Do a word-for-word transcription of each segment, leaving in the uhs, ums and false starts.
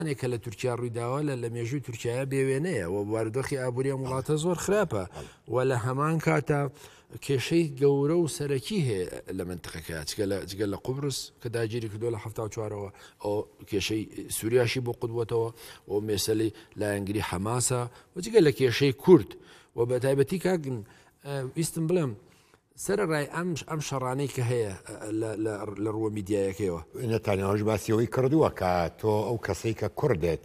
کە لە تورکیا ڕوویداوە لە لە مێژووی تورکیا بێوێنەیە و بواردۆخی ئابووری وڵاتە زۆر خراپە و لە هەمان کاتە کێشەی گەورە و سەرەکی هەیە لە منتقەکە جگە لە قوبرس کە داگیری کردو لە هەفتا و چوارەوە ئەو کێشەی سووریاشی بۆ قودوەتەوە و مێسەلی لایەنگری حەماسە و جگە لە کێشەی کورد و بە تایبەتی کاگن ویستم بڵێم سەرڕای ئەم ئەم شەڕانەی کە هەیە لە ڕووە میدیایەکەیەوە نەتانیاش باسیەوەی کردووە کە تۆ ئەو کەسەی کە کوردێت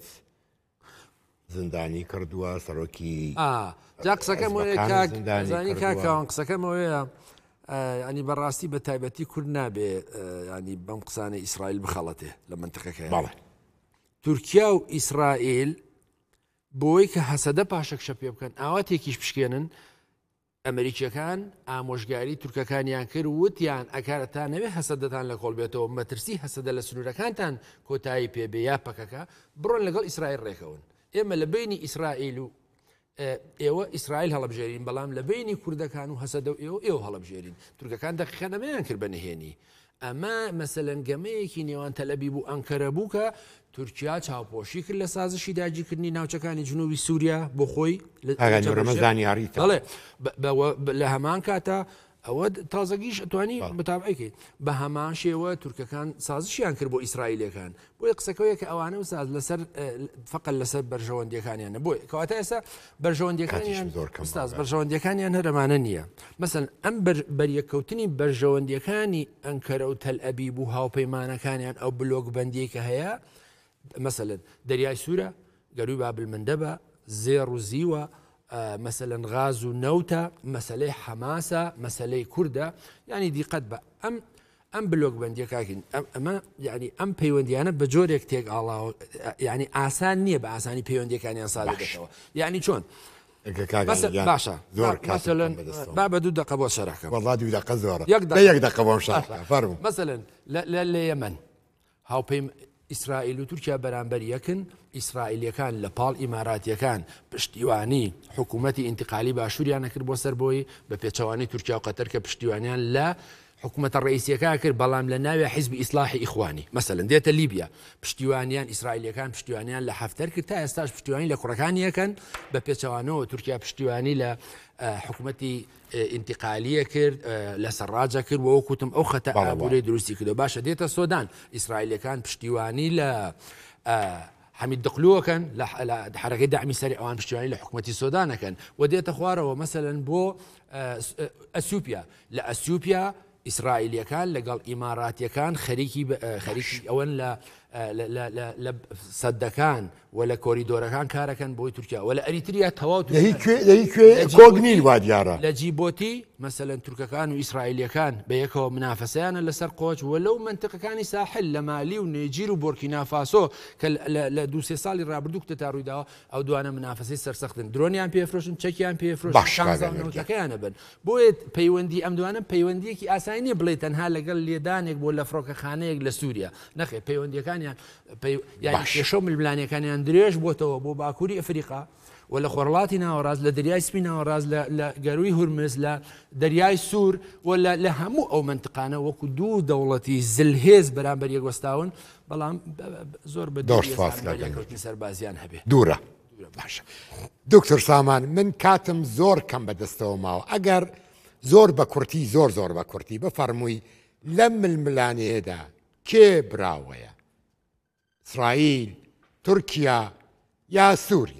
زندانی کردووە سەرۆکی جا قسەکەم زانی کاکەوان قسەکەمەوەیە ینی بەڕاستی بە تایبەتی کورد نابێ ینی بەم قسانە ئیسرائیل بخەڵەتێ لە منتقەکە بەڵێ تورکیا و ئیسرائیل بۆی کە هەسەدە پاشەکشە پێ بکەن ئاواتێکیش بشکێنن ئەمریکیەکان ئامۆژگاری تورکەکانیان کرد وتیان ئەکارەتان نەوێ هەسەدەتان لە کۆڵ بێتەوە مەترسی هەسەدە لە سنوورەکانتان کۆتایی پێبێ یا پەکەکە بڕۆن لەگەڵ ئیسرائیل ڕێکەون ئێمە لە بینی ئیسرائیل و ئێوە ئیسرائیل هەڵبژێرین بەڵام لە بینی کوردەکان و هەسەدە و ئێوە ئێوە هەڵبژێرین تورکەکان دەقیقا نەمەیان کرد بە نهێنی ئەمە مەسەلەن گەمەیەکی نێوان تەلەبیب و ئەنکەرە بوو کە تورکیا چاوپۆشی کرد لە سازشی داگیرکردنی ناوچەکانی جنوبی سووریا بۆ خۆی ڕەمەزانیاریڵێ لە هەمان کاتە ئەوە تازەگیش ئەتوانی بەتابعیکەیت بە هەمان شێوە تورکەکان سازشیان کرد بۆ ئیسرائیلەکان بۆی قسەکەوەیە کە ئەوانە و ساز لەسەر فقط لەسەر بەرژەوەندیەکانیانە بۆی کەواتە ئێستا بەرژەوەندیەکانیان ئستاز بەرژەوەندیەکانیان هەرەمانە نییە مەسەن ئەم بەریەکەوتنی بەرژەوەندیەکانی ئەنکەرە و تەلئەبیب و هاوپەیمانەکانیان ئەو بلۆک بەندی کە هەیە مەسەلەن دەریای سوورە گەروی بابلمەندەبە زێڕ و زیوە مەسەلەن غاز و نەوتە مەسەلەی حەماسە مەسەلەی کووردە ینی دیقەت بە ئەم ئەم بلۆک بەندیەکاکەین ئەمە ینی ئەم پەیوەندیانە بە جۆرێک تێک ئاڵاوە ینی ئاسان نییە بە ئاسانی پەیوەندیەکانیان سادە دەکەوە ینی چۆن باشە با بە دوو دقە بۆ شەرەکە وەڵا دوو دقە زۆرە یەک دقە بۆم شەرەکە فەرموو مەسەلەن لە یەمەن هاوپەیم ئیسرائیل و تورکیا بەرامبەر یەکن ئیسرائیلەکان لە پاڵ ئیماراتیەکان پشتیوانی حکوومەتی ئینتقالی باشووریان نەکرد بۆ سەر بۆی بە پێچەوانی تورکیا و قەتەر کە پشتیوانیان لە حکوومەتە ڕئیسیەکە کرد بەڵام لە ناوی حیزبی ئیسلاحی ئیخوانی مەسەلەن دێتە لیبیا پشتیوانیان ئیسرائیلەکان پشتیوانیان لە هەفتەر کرد تا ئێستاش پشتیوانی لە کوڕەکانیەکەن بە پێچەوانەوە تورکیا پشتیوانی لە حکوومەتی ئینتقالیە کرد لە سەرڕاجە کرد و وەکوتم ئەو خەتە ئابوورەی دروستی کردو باشە دێتە سۆدان ئیسرائیلەکان پشتیوانی لە حەمید دقلووەکەن لە حرەکەی داعمی سەری ئەوان پشتیوانی لە حکوومەتی سۆدانەکەن و دێتە خوارەوە مەسەلەن بۆ ئەسیوپیا لە ئەسیوپیا ئیسرائیلەکان لەگەڵ ئیماراتیەکان خەریکی خەریکی ئەوەن لە سەدەکان و لە کۆریدۆرەکان کارەکەن بۆی تورکیا و لە ئەریتریا تەواو کۆگنین وا دیارە لە جیبۆتی مەسەلەن تورکەکان و ئیسرائیلەکان بە یەکەوە منافەسەیانە لەسەر قۆچ و لەو منتقەکانی ساحل لە مالی و نێجیر و بۆرکینافاسۆ کە لە دو سێ ساڵی ڕابردوو کتە تا ڕوویداوە ئەو دوانە منافەسەی سەرسەختن درۆنیان پێفرۆشن چەکیان پێفرۆشەکەیانە بن بۆیە پەیوەندی ئەم دوانە پەیوەندیەکی ئاسایی نیە بڵێ تەنها لەگەڵ لێدانێک بۆ لە فڕۆکەخانەیەک لە سووریا نەخێ پەیوەندیەکانیان کێشە ململانیەکانیان درێژ بۆتەوە بۆ باکووری ئەفریقا و لە خۆرڵاتی ناوەڕاست لە دەریای سپی ناوەڕاست لە گەروی هورمز لە دەریای سوور و لە هەموو ئەو منتقانە وەکو دوو دەوڵەتی زلهێز بەرامبەر یەکوەستاون بەڵام زۆر بە دۆشتکەوتنی سەربازیان هەبێ دوورە باشە دکتۆر سامان من کاتم زۆر کەم بەدەستەوە ماوە ئەگەر زۆر بە کورتی زۆر زۆر بە کورتی بفەرمووی لەم ململانەیەدا کێ براوەیە ئیسرائیل تورکیا یا سووریا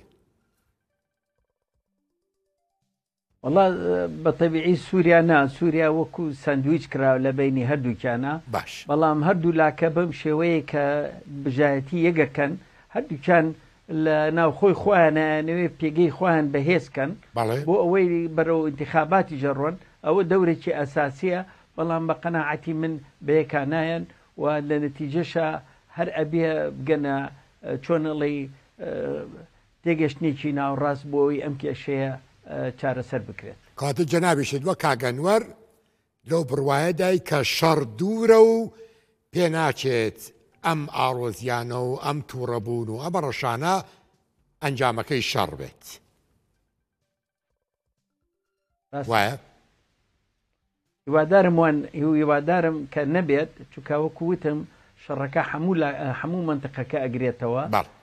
والله بەتەبیعی سووریا نا سووریا وەکو ساندویچ کراوە لە بینی هەردووکیانە باش بەڵام هەردوو لاکە بەم شێوەیە کە بژایەتی یەکەکەن هەردووکیان لە ناوخۆی خۆیانەوێ پێگەی خۆیان بەهێزکەن بۆ ئەوەی بەرەو انتخاباتی ژەڕۆن ئەوە دەورێکی ئەساسیە بەڵام بە قەناعەتی من بەیەکانایەن و لە نەتیجەشە هەر ئەبێ بگەنە چۆنەڵی تێگەشتێکی ناوڕاست بۆ ئەوی ئەم کێشەیە چارەسەر بکرێت کاتە جەنابیشت وە کاگەنوەر لەو بڕوایەدای کە شەڕ دوورە و پێناچێت ئەم ئاڕۆزیانە و ئەم تووڕەبوون و ئەمە ڕەشانە ئەنجامەکەی شەڕ بێت وایە هیوادارم وان هیوادارم کە نەبێت چونکە وەکو وتم شەڕەکە هەموو هەموو منتقەکە ئەگرێتەوە